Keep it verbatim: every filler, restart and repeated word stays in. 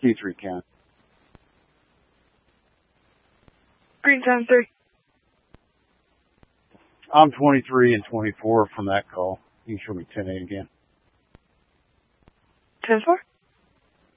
C three County. Green time three. I'm twenty-three and twenty-four from that call. You can show me ten eight again. ten four?